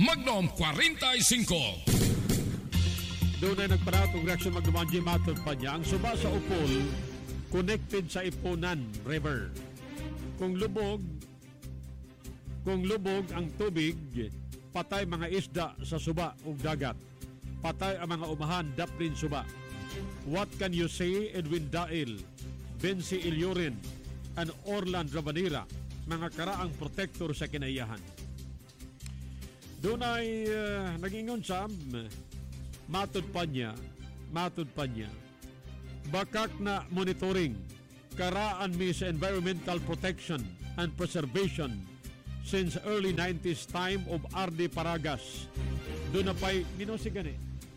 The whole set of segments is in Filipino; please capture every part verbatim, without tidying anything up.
Magnum forty-five. Doon ay nagparatong reaksyon magdumanji matod pa niya. Ang suba sa upol, connected sa Ipunan River. Kung lubog, kung lubog ang tubig, patay mga isda sa suba o dagat. Patay ang mga umahan, daplin suba. What can you say, Edwin Dail, Bensi Ilyurin, and Orland Rabanira, mga karaang protektor sa kinaiyahan? Doon ay uh, nag-ingon Sam, matod pa niya, matod pa niya, bakak na monitoring, karaan mi sa environmental protection and preservation since early nineties time of R D Paragas. Doon na pa'y, minosi gani.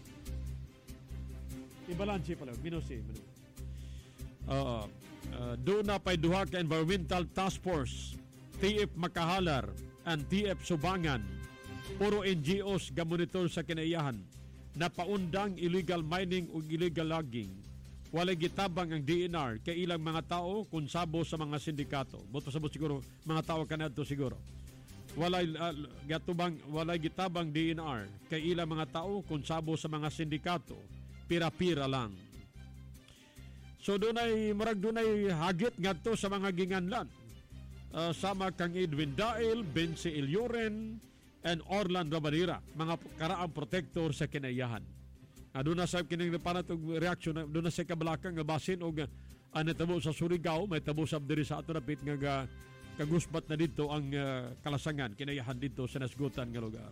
Ibalansi pala, minosi. minosi. Uh, uh, doon na pa'y duha ka environmental task force, T F Makahalar and T F Subangan, puro N G Os ga-monitor sa kinaiyahan na paundang illegal mining o illegal logging. Walay gitabang ang D N R kay ilang mga tao kung sabo sa mga sindikato. Boto sabot siguro mga tao kanadto siguro. Walay uh, gatubang walay gitabang D N R kay ilang mga tao kung sabo sa mga sindikato. Pira-pira lang. So dunay murag dunay hagit ngadto sa mga ginganlan. Uh, sama kang Edwin Dail, Bensi Ilyuren, and Orland Rabanira, mga karaang protektor sa kinaiyahan. Uh, doon na sa kining panatong reaksyon, doon na sa kabalakang nga basin o uh, natabo sa Surigao, may tabo sa diri sa ato napit nga uh, kagusbat na dito ang uh, kalasangan, kinaiyahan dito sa nasgutan nga lugar.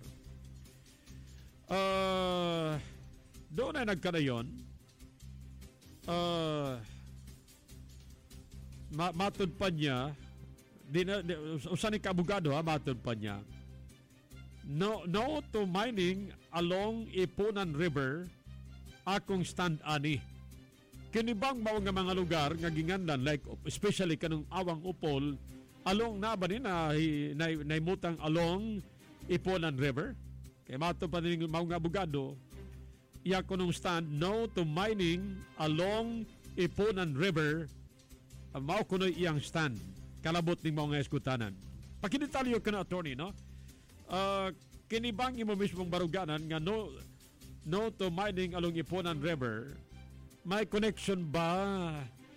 Uh, doon ay nagkanayon, uh, ma- matod pa niya, di na, di, usan ni kaabogado ha, matod pa niya, No, no to mining along Ipunan River, akong stand ani. Kinibang mao nga mga lugar nga gingandan, like especially kanong awang upol, along na ba ni na, na, naimutang along Ipunan River? Kaya mato pa rin mga abogado, iya ko nung stand, no to mining along Ipunan River, uh, mao ko na iyang stand. Kalabot ng mga eskutanan. Pakinitalyo ka na, attorney, no? Uh, kinibang imo mismong baruganan nga no no to mining along Ipunan River, may connection ba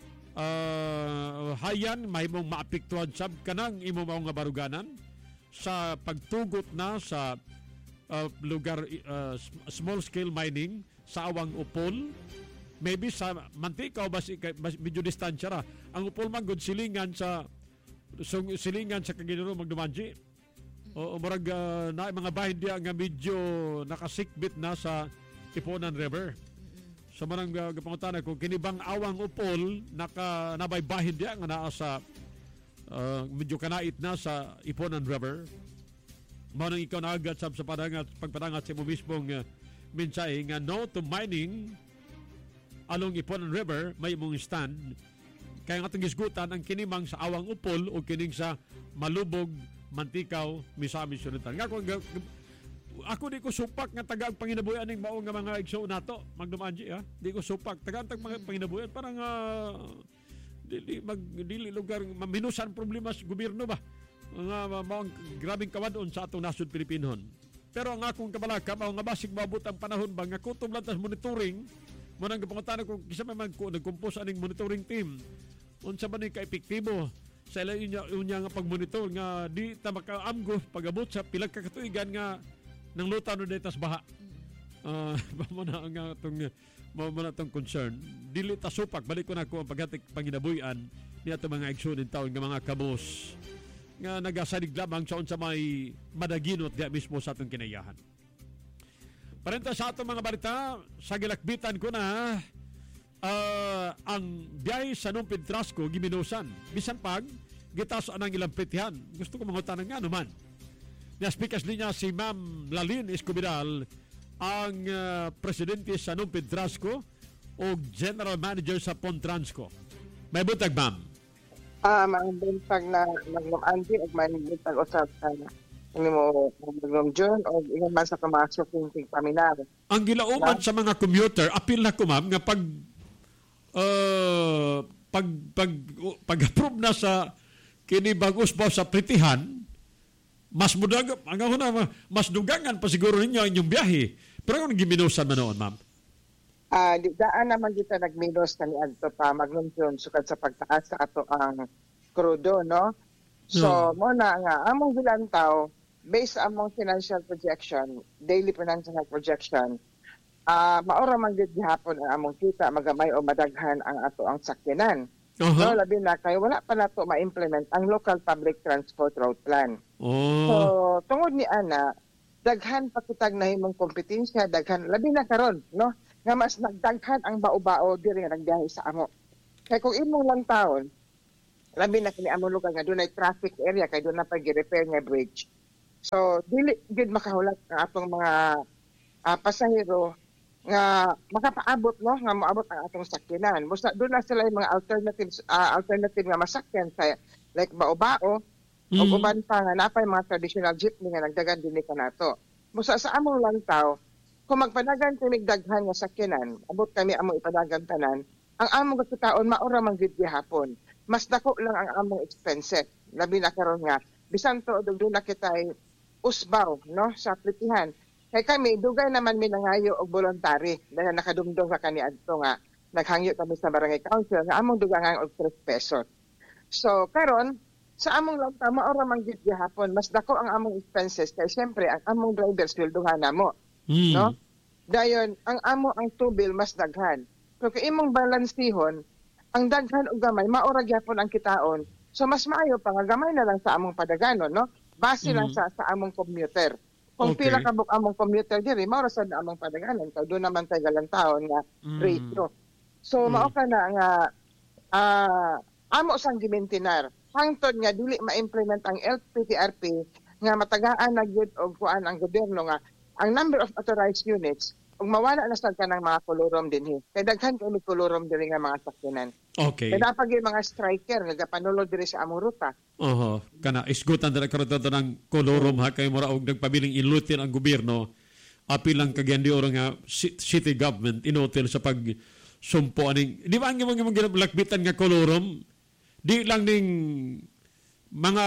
uh, hayan may mong maapektuhan sab kanang imo mao nga baruganan sa pagtugot na sa uh, lugar uh, small scale mining sa awang upol, maybe sa Mantika o bas, bas medyo distansya ra ang upol man gud silingan sa so, silingan sa Kaginoo Magdumanji. O marag uh, na mga bahin diya nga medyo nakasikbit na sa Ipunan River. So manang uh, gapangutana kung kinibang awang upol naka nabay bahin diya nga naa sa uh, medyo kanait na sa Ipunan River. Mao nang ikaw naagat sab sa padangat pagpadangat sa mo mismong uh, mensahe nga no to mining along Ipunan River, may mong stand. Kaya nga itong gisgutan ang kinimang sa awang upol o kining sa Malubog, Mantikaw, Misamis Oriental. Nga kung ako di ko supak nga taga panginabuyan ning mao nga mga igsoon nato, Magdumanji ha. Di ko supak taga tag mga panginabuyan parang uh, dili mag dili lugar maminusan problema sa gobyerno ba. Nga mao grabing kawadon sa atong nasod Pilipinon. Pero ang akong kabalaka mao nga basig maabot ang panahon ba nga kutob lang tas monitoring mo nang gapangutana kung kisa may man ko nagkumpos aning monitoring team. Unsa ba ni ka epektibo sa ila unya, unya nga pagmonitor nga di ta makaamgo pag-abot sa pilag ka katuigan nga nang luta no detas baha. Uh, mo na nga itong mo na itong concern. Dili ta supak balik ko na ko ang paghatik panginabuyan ni ato mga igsoon in taon nga mga kabos nga nagasalig lamang sa unsa may madaginot diya mismo sa atong kinayahan. Parenta sa atong mga balita, sa gilakbitan ko na Uh, ang biyahe sa Numpid Trasco giminusan bisan pag gitaso anang ilang petihan. Gusto ko mangutan nga naman na speakers niya si Ma'am Lalin Escoberal, ang uh, presidente sa Numpid Trasco o general manager sa Pontransco. May butag, ma'am. Ah, uh, mga buntag na naglumanti o may buntag usap sa hindi mo mag June o ingon man sa kamasok yung paminar. Ang gilauman sa mga commuter, apil na ko, ma'am, nga pag Uh, pag pag pag-approve na sa kini bagos ba sa pritihan, mas mudag, hanggang na, mas dugangan pa siguro ninyo ang inyong biyahe. Pero kung giminusan man noon, ma'am? Ah, di daan naman dito nagminos na ni adto pa magnumdum sukad sa pagtaas sa ato ang krudo, no? So, mo na nga among gilantaw based among financial projection, daily financial projection, ah maora man gid gihapon ang among kita magamay o madaghan ang ato ang sakyanan. Uh-huh. No, labi na kay wala pa nato ma-implement ang local public transport route plan. Oh. So, tungod ni ana, daghan pa kitag nahimong kompetensya, daghan labi na karon, no? Nga mas nagdaghan ang bao-bao diri nga nagbiyahe sa amo. Kay kung imong lang taon, labi na kini among lugar nga dunay traffic area kay doon na pa gi-repair nga bridge. So dili gid makahulat ang atong mga uh, pasahero nga makapaabot, no, nga moabot ang atong sakyanan. Busa doon na sila yung mga alternatives uh, alternative nga masakyan sa like bao-bao mm. o uban pa nga napay mga traditional jeepney nga nagdagan dinhi kanato. Busa sa among lantaw, kung magpadagan kami daghan nga sakyanan, abot kami among ipadagan tanan, ang among kakitaon maura man gid gihapon. Mas dako lang ang among expenses. Labi na karon nga bisan to doon na kitay usbaw, no, sa plitihan. Kay kami dugay naman mi nangayo og voluntary dahil nakadumdum ka kaniadto nga naghangyo kami sa barangay council nga among dugangan og three pesos. So karon sa among lantaw maura man gid gihapon, mas dako ang among expenses kay syempre ang among drivers sweldohan namo. Mm. No? Dayon, ang amo ang tubil mas daghan. Pero kung imong balansihon, ang daghan o gamay, maura gyapon ang kitaon. So mas maayo pa nga gamay na lang sa among padaganon, no? Base mm. lang sa sa among commuter. Kung okay. pila ka buk among commuter diri, maura sad among padaganon. Kaya doon naman tayo galantaon nga mm. ratio. So mm. mao ka na nga uh, amo sang gimintinar. Hangtod nga dili ma-implement ang L P T R P nga matagaan na gyud og kuan ang gobyerno nga ang number of authorized units, kung mawala na sa kanang mga kolorom din, kaya daghan kami kolorom din nga mga sakyanan. Okay. Kaya dapat yung mga striker, nagapanulod din sa among ruta. Oho, kana, isgutan din karon ng kolorom ha, kayo mura og nagpabiling ilutin ang gobyerno, apilang kagyan di orang nga city government, inutil sa pag sumpo aning, di ba ang imong imong ginalakbitan nga kolorom, di lang ning mga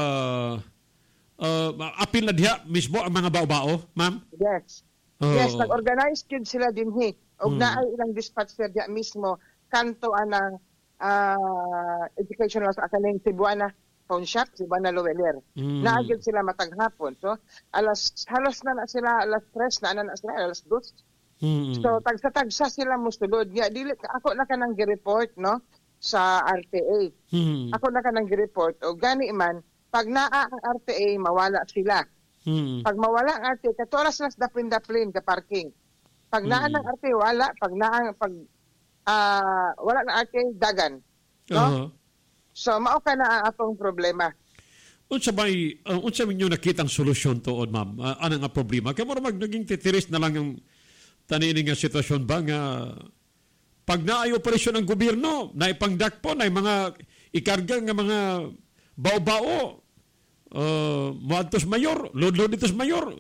Uh, apil na diha mismo ang mga bao-bao, ma'am? Yes. Oh. Yes, nag-organize kid sila din hi. Og hmm. naay ilang dispatcher diha mismo kanto anang uh, educational sa akaning Cebuana phone shop, Cebuana Loweler. Hmm. Naagid sila mataghapon. So, alas halos na na sila alas tres na na, na sila alas dos. Hmm. So, tagsa-tagsa sila musulod. Ya, dili ako na kanang gi-report, no, sa R T A. Hmm. Ako na kanang gi-report o gani man pag naa ang R T A, mawala sila. Hmm. Pag mawala ang R T A, katoras nas daplin-daplin ka parking. Pag naa hmm. ng R T A, wala. Pag naa, pag uh, wala ng R T A, dagan. No? Uh-huh. So, mao ka na ang atong problema. Unsa bay, uh, unsa minyo nakitang solusyon tuod, ma'am? Uh, ano nga problema? Kaya mo mag naging titiris na lang ang tanini nga sitwasyon ba nga pag naay operasyon ng gobyerno, na ipangdak po, na mga ikarga nga mga bao-bao, uh, muadtos mayor, lod-lod itos mayor.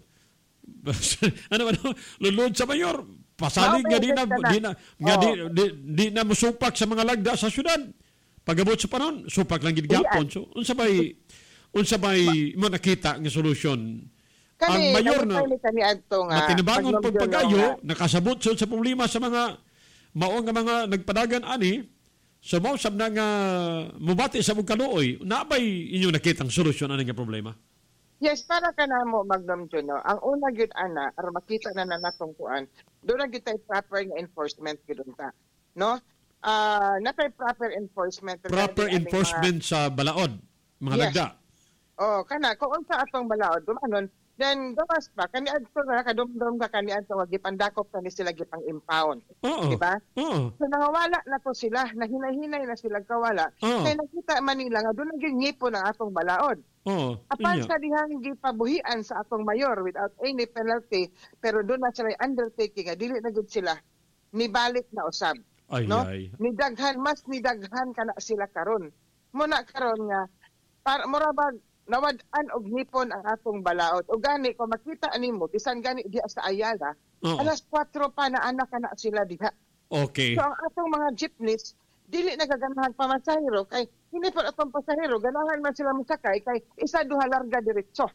ano ba, lod-lod sa mayor. Pasalig nga di na, di na, nga di, di, di na musupak sa mga lagda sa syudad. Pagabot sa panon, supak lang gidgapon. So, unsa bay, unsa bay mo nakita nga solusyon? Ang mayor na, matinabangon pagpagayo, nakasabot sa problema sa mga maong nga mga nagpadagan ani, so mo sab na nga mubati sa mong kaluoy, naabay inyo nakitang solusyon ano nga problema? Yes, para ka na mo, Magnum Juno, ang una gyud ana, aron makita na na natong kuan, doon na gyud tay proper nga enforcement gyud ta. No? Ah, uh, natay proper enforcement. Proper enforcement mga, sa balaod, mga yes. lagda. Oh, kana kung unsa atong balaod, dumanon, then gawas pa kani adto nga kadumdum ka kani adto nga gipandakop kani sila gipang impound. Di ba? Oo. So nangawala na to sila, nahinay-hinay na sila kawala. Oo. Kaya nakita man nila nga doon naging ngipon ang atong balaod. Oo. Apan sa dihang gipabuhian sa atong mayor without any penalty, pero doon na sila undertaking nga dili na gud sila nibalik na usab. Ay, no? Ay. Nidaghan mas nidaghan kana sila karon. Muna karon nga para morabag nawad-an og nipon ang atong balaod. O gani, kung makita animo, bisan gani diha sa Ayala, oh. alas kwatro pa na anak na sila diha. Okay. So ang atong mga jeepneys, dili nagaganahan pa masahero, kay hindi pa atong pasahero, ganahan man sila musakay, kay isa duha larga diretso.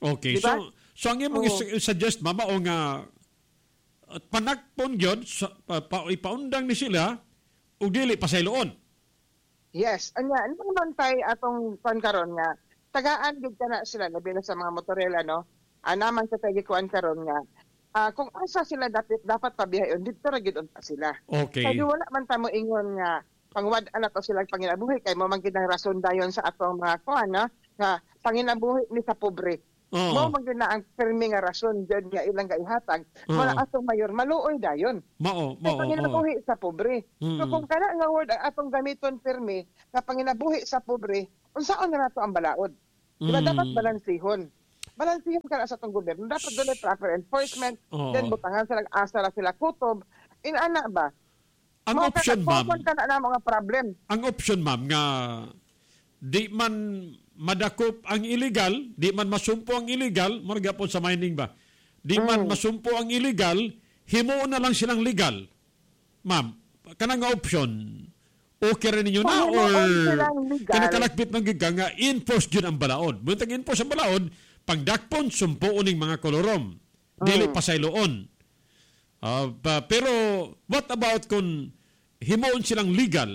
Okay. Diba? So, so ang imong Oo. is- suggest, mama, o nga, at panagpon yun, sa, pa, pa, ipaundang ni sila, o dili pa sa iloon. Yes, anya ano man tay atong kuan karon nga tagaan gid kana sila labi na sa mga motorela no. Anaman sa tay kuan karon nga ah, kung asa sila dapat dapat pabihayon dito ra gid unta sila. Okay. Kaya wala man ta mo ingon nga pangwad-an na to sila panginabuhi kay mo man gid ang rason dayon sa atong mga kuan no nga panginabuhi ni sa pobre. Oo. Mo man gid na ang pirmi nga rason jud nga ilang gaihatag. Oo. Wala atong mayor maluoy dayon. Mao, Kay mao, oo. panginabuhi sa pobre. So Mm. kung kana nga word ang atong gamiton pirmi nga panginabuhi sa pobre, unsaon na nato ang balaod? Diba Mm. dapat balansihon. Balansihon kana sa atong gobyerno. Dapat doon proper enforcement, Oo. then butangan sila asa ra sila kutob. Inana ba? Ang Mao option, kana- ma'am, common kana na mga problem. ang option, ma'am, nga di man madakop ang illegal, di man masumpo ang illegal, marga po sa mining ba? Di man Mm. masumpo ang illegal, himuon na lang silang legal. Ma'am, kanang nga option, okay rin ninyo na Kung or himuon silang legal- kinakalakbit ng giga nga enforce yun ang balaod. Buntang enforce ang balaod, pagdakpon, sumpoon ng mga kolorom. Dili Mm. pasayloon. Ah, pa- pero what about kung himuon silang legal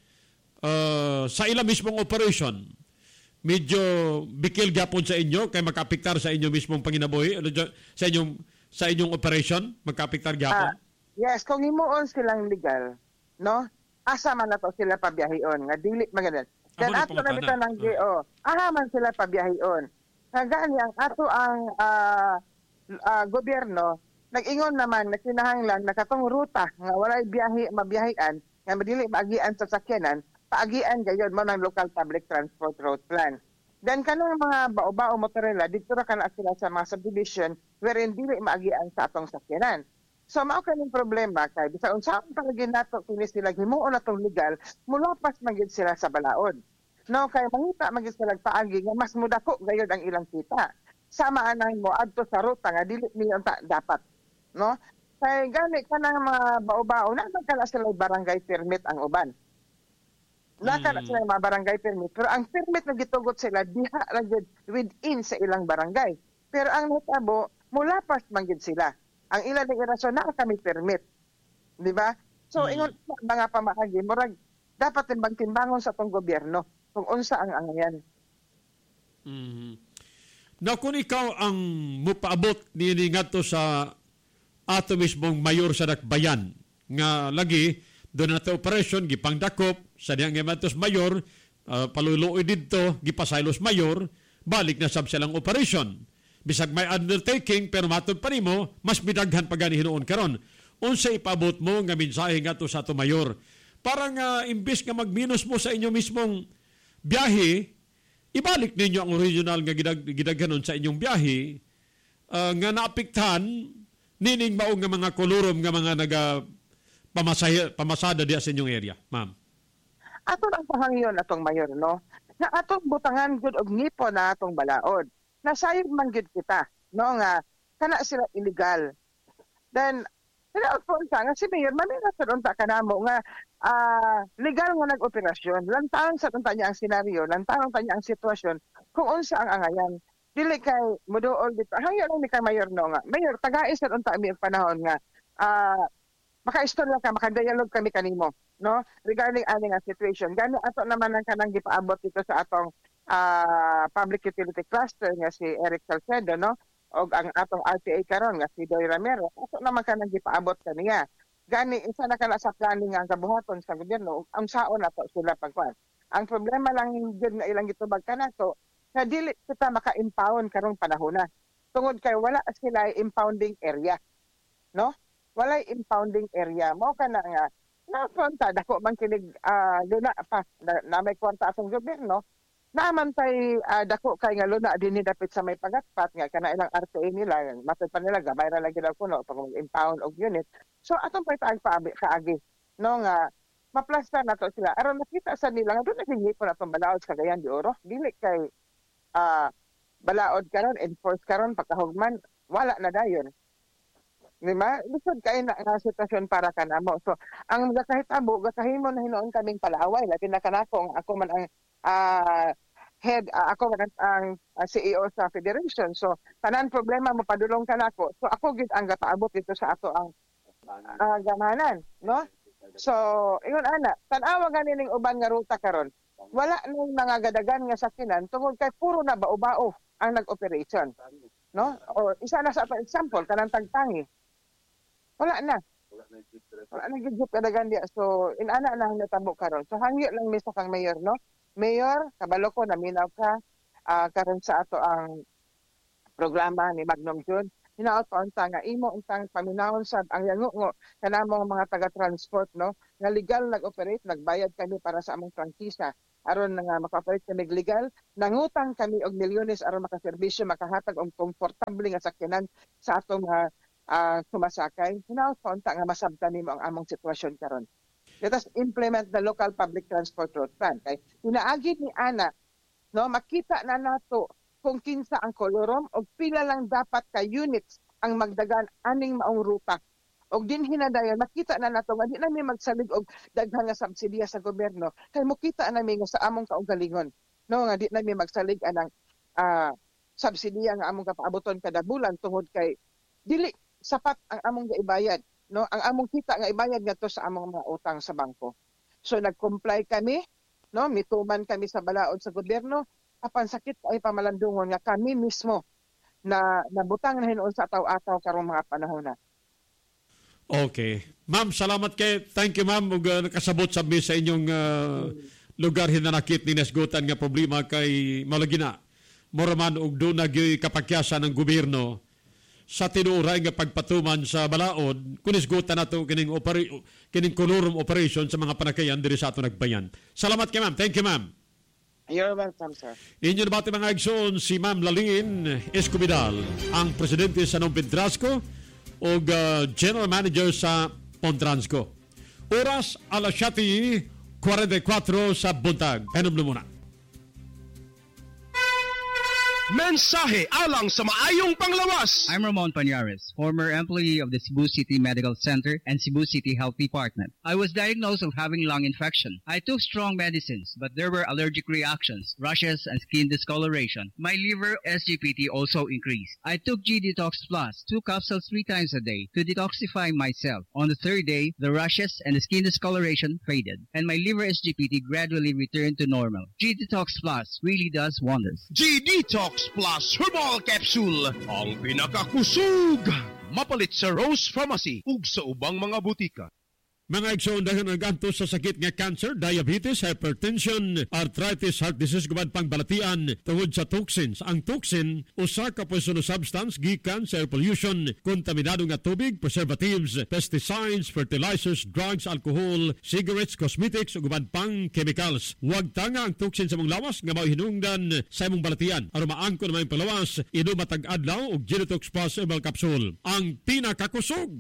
uh, sa ila mismong operation? Medyo bikil gapon sa inyo kay makapiktar sa inyo mismong panginabuhi ano dyan, sa inyong sa inyong operation magkapiktar gapon. Ah, yes, kung himuon silang legal, no? Asa man na to sila pabiyahion nga dili maganan. Then Amo na ato na pangutana. bitaw ng G O. Aha man sila pabiyahion. Nga gani ang ato ang ah, ah, gobyerno nag-ingon naman na kinahanglan nakatong ruta nga walay biyahe mabiyahian nga madili maagian sa sakyanan, paagian gayon mo ng local public transport route plan. Then kanang mga bao-bao motorela dito ra kana sila sa mga subdivision wherein dili maagian sa atong sakyanan. So mao kaning problema kay bisag unsaon palagi nato kini sila himuon atong legal, mulapas man gid sila sa balaod. No kay mangita man gid sila paagi nga mas mudako gayud ang ilang kita. Sama anang mo adto sa ruta nga dili niyo ta dapat. No? Kay gani kanang mga bao-bao na kana sila barangay permit ang uban. Naka na Mm. sila yung mga barangay permit. Pero ang permit na gitugot sila, diha lang yun within sa ilang barangay. Pero ang natabo, mulapas man gid sila. Ang ilan ng irasyon na kami permit. Di ba? So, Mm. ingon mga pamaagi, murag, dapat timbang-timbangon sa itong gobyerno kung unsa ang angayan. Mhm. Na kung ikaw ang mupaabot niini ngadto sa ato mismong mayor sa Dakbayan nga lagi doon na operation gipangdakop sa diyang gimatos mayor uh, paluloy didto gipasaylos mayor balik na sab silang operation bisag may undertaking pero matod pa nimo mas bidaghan pa gani hinuon karon unsa ipabot mo nga mensahe ngadto sa ato mayor para nga imbis nga magminus mo sa inyo mismong biyahe ibalik ninyo ang original nga gidag, gidaghanon sa inyong biyahe uh, nga naapektahan nining maong nga mga kolorom nga mga naga pamasaya, pamasada diya sa inyong area, ma'am. Ato ang pahangyon atong mayor, no? Na atong butangan gud og ngipo na atong balaod. Nasayod man gud kita, no nga kana sila illegal. Then sila po sa nga si mayor mamina sa unta kanamo nga ah, legal nga nag-operasyon. Lantaon sa unta niya ang senaryo, lantaon ta niya ang sitwasyon kung unsa ang angayan. Dili kay muduol dito. Hangyo lang ni kay mayor no nga. Mayor tagais sa unta mi panahon nga ah maka-istorya ka, maka-dialogue kami kanimo, no? Regarding ani nga situation. Gani ato naman ang kanang gipaabot dito sa atong ah, public utility cluster nga si Eric Salcedo, no? O ang atong R T A karon nga si Doy Ramiro. Ato naman kanang gipaabot kaniya. Gani isa na kana sa planning nga ang kabuhaton sa gobyerno, ang saon nato sila pagkuan. Ang problema lang gyud nga ilang gitubag kanato, na dili kita maka-impound karong panahon na. Tungod kay wala sila impounding area, no? Walay impounding area mo kana nga na fronta dako man kinig uh, luna pa na, na may kwarta atong gobyerno naman tay uh, dako kay nga luna dinhi dapit sa may pagatpat nga kana ilang R T A nila matod pa nila gabay ra lagi daw kuno pag impound og unit so atong pay taag paabi kaagi no nga maplasta nato sila aron nakita sa nila nga doon naghingi po natong balaod sa Cagayan de Oro dili kay uh, balaod karon enforce karon pagkahugman wala na dayon. Di ba? Lisod kayo na nga sitwasyon para ka na mo. So, ang gakahit abo, gakahimo na hinoon kaming palaway. Labi na kanako, ako man ang uh, head, uh, ako man ang uh, C E O sa federation. So, tanan problema mo padulong ka nako. So, ako gid ang gapaabot dito sa ato ang uh, gamanan, no? So, ingon ana, tan-awa ganing uban nga ruta karon. Wala nang mga gadagan nga sakinan tungod kay puro na bao-bao ang nag-operation, no? O isa na sa example kanang tagtangi. Wala na. Wala na gid kadagan dia. So, inana na ang natabo karon. So, hangyo lang mi sa kang mayor, no? Mayor, kabalo ko naminaw ka uh, karon sa ato ang programa ni Magnum June. Hinaot pa unta nga imo untang paminawon sad ang yango kanamong mga taga-transport, no? Nga legal nag-operate, nagbayad kami para sa among prangkisa aron nga maka-operate kami legal, nangutang kami og milyones aron makaserbisyo, makahatag og komportable nga sakyanan sa atong mga uh, sumasakay. Hinaot pa unta nga masabtan nimo ang among sitwasyon karon. Let us implement the local public transport route plan. Kay inaagi ni ana, no, makita na nato kung kinsa ang kolorom o pila lang dapat ka units ang magdagan aning maong ruta. Og din hinadayon, makita na nato nga di na may magsalig og daghang nga subsidiya sa gobyerno. Kay mukita na mi nga sa among kaugalingon, no, nga di na may magsalig anang uh, subsidiya nga among kapaaboton kada bulan tungod kay dili sapat ang among gaibayad. No, ang among kita nga ibayad ngadto sa among mga utang sa bangko. So nag-comply kami, no, mituman kami sa balaod sa gobyerno, apan sakit ay pamalandungon nga kami mismo na nabutang na hinuon sa ataw-ataw karong mga panahon na. Okay. Ma'am, salamat kay. Thank you, ma'am, ug uh, nakasabot sa mi sa inyong uh, lugar hinanakit ni nasgutan nga problema kay malagi na. Mura man og do nagyoy kapakyasan ng gobyerno sa tinuray nga pagpatuman sa balaod, kunisgutan nato kining opera, kining kolorum operation sa mga panakayan diri sa ato nagbayan. Salamat kay ma'am. Thank you, ma'am. You're welcome, sir. Inyo nabati mga igsoon si Ma'am Lalin Escobidal, ang presidente sa Nompedrasco o uh, general manager sa Pontransco. Oras alas siyete forty-four sa buntag. Penom na muna. Mensahe alang sa maayong panglawas. I'm Ramon Pañares, former employee of the Cebu City Medical Center and Cebu City Health Department. I was diagnosed of having lung infection. I took strong medicines, but there were allergic reactions, rashes, and skin discoloration. My liver S G P T also increased. I took G Detox Plus, two capsules three times a day, to detoxify myself. On the third day, the rashes and the skin discoloration faded, and my liver S G P T gradually returned to normal. G Detox Plus really does wonders. G Detox Plus Herbal Capsule, ang pinakakusog. Mapalit sa Rose Pharmacy ug sa ubang mga butika. Mga igsoon dahil naganto sa sakit nga cancer, diabetes, hypertension, arthritis, heart disease, gubad pangbalatian tungod sa toxins. Ang toxin, usa ka poisonous substance gikan sa air pollution, kontaminado nga tubig, preservatives, pesticides, fertilizers, drugs, alcohol, cigarettes, cosmetics, ug gubad pang chemicals. Huwag tanga ang toxin sa mong lawas nga mao hinungdan sa imong balatian. Aron maangkon na may palawas, inom matag adlaw og G Detox Plus Herbal Capsule. Ang pinakakusog.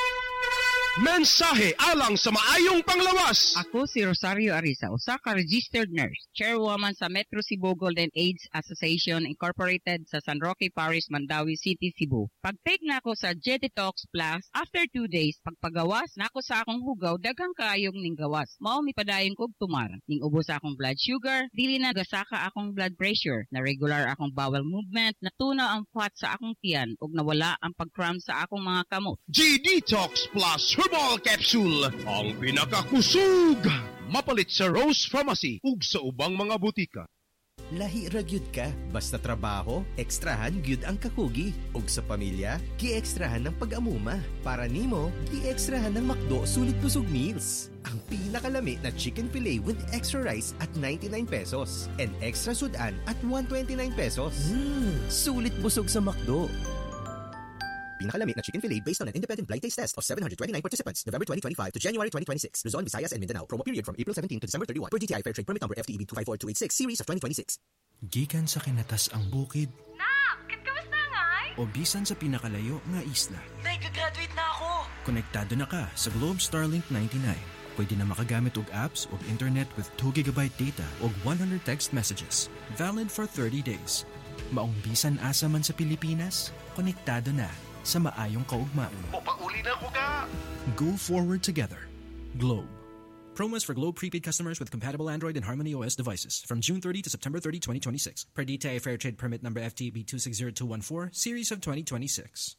Mensahe alang sa maayong panglawas. Ako si Rosario Arisa, usa ka registered nurse, chairwoman sa Metro Cebu Golden AIDS Association Incorporated sa San Roque Parish, Mandawi City, Cebu. Pag-take na ako sa G Detox Plus, after two days, pagpagawas na ako sa akong hugaw, daghang kaayong ning gawas. Mao mi padayon kog tumar. Ning ubos akong blood sugar, dili na gasaka akong blood pressure, na regular akong bowel movement, natunaw ang fat sa akong tiyan, ug nawala ang pag-cramp sa akong mga kamot. G Detox Plus Herbal Capsule, ang pinakakusog. Mapalit sa Rose Pharmacy ug sa ubang mga butika. Lahi ra gyud ka, basta trabaho, ekstrahan gyud ang kakugi. Ug sa pamilya, gi-ekstrahan ng pag-amuma. Para nimo, gi-ekstrahan ng McDo Sulit Busog Meals. Ang pinakalami na chicken fillet with extra rice at ninety-nine pesos and extra sudan at one hundred twenty-nine pesos. Mm, sulit busog sa McDo. Pinakalamit na chicken fillet based on an independent blind taste test of seven hundred twenty-nine participants, November twenty twenty-five to January twenty twenty-six. Luzon, Visayas, and Mindanao. Promo period from April seventeenth to December thirty-first. Per D T I Fair Trade Permit Number F T E B two five four two eight six, Series of twenty twenty-six. Gikan sa kinatas ang bukid. Nak, kat kamusta ngay? O bisan sa pinakalayo nga isla. Nay, gagraduate na ako. Konektado na ka sa Globe Starlink ninety-nine. Pwede na makagamit og apps o internet with two gigabyte data o one hundred text messages. Valid for thirty days. Maong bisan asa man sa Pilipinas, konektado na sa maayong kaugmaon. O pauli na ko ka. Go forward together. Globe. Promos for Globe prepaid customers with compatible Android and Harmony O S devices from June thirtieth to September thirtieth, twenty twenty-six. Per D T I Fair Trade Permit number F T B two six zero two one four, series of twenty twenty-six.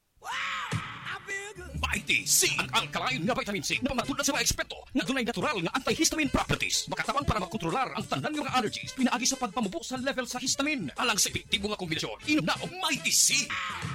Mighty C, ang alkaline nga vitamin C na matulad sa mga eksperto na dunay natural nga antihistamine properties. Makatawan para makontrolar ang tanan nga allergies pinaagi sa pagpamubo sa level sa histamine. Alang sa epektibo nga kombinasyon, inom na og Mighty C.